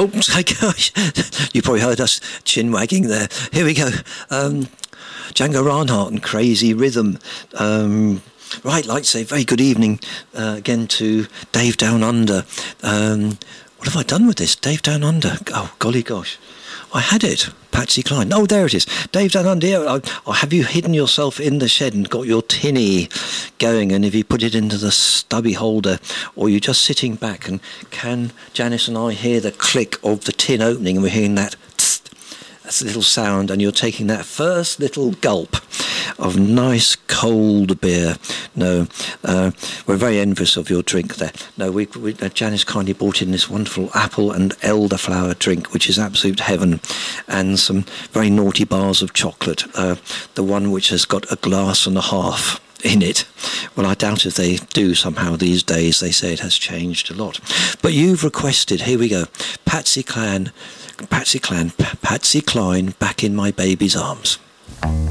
Oops, gosh. You probably heard us chin wagging there. Here we go. Django Reinhardt and Crazy Rhythm. Right, like to say, very good evening again to Dave Down Under. What have I done with this? Dave Down Under. Oh, golly gosh. I had it. Patsy Cline. Oh, there it is. Dave Down Under. Or have you hidden yourself in the shed and got your tinny going, and have you put it into the stubby holder, or you're just sitting back, and can Janice and I hear the click of the tin opening, and we're hearing that that's a little sound, and you're taking that first little gulp of nice cold beer. No, we're very envious of your drink there. No, Janice kindly brought in this wonderful apple and elderflower drink, which is absolute heaven, and some very naughty bars of chocolate. The one which has got a glass and a half in it. Well, I doubt if they do somehow these days. They say it has changed a lot. But you've requested, here we go, Patsy Cline, Back in My Baby's Arms.